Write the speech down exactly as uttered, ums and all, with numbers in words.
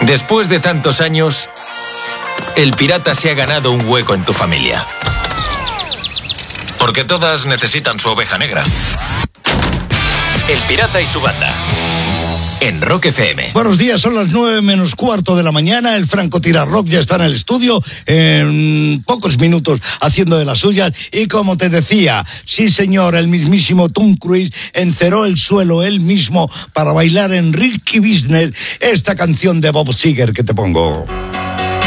Después de tantos años, el pirata se ha ganado un hueco en tu familia. Porque todas necesitan su oveja negra. El pirata y su banda. En Rock F M. Buenos días, son las nueve menos cuarto de la mañana. El Francotira Rock ya está en el estudio en pocos minutos haciendo de las suyas. Y como te decía, sí señor, el mismísimo Tom Cruise enceró el suelo él mismo para bailar en Risky Business esta canción de Bob Seger que te pongo.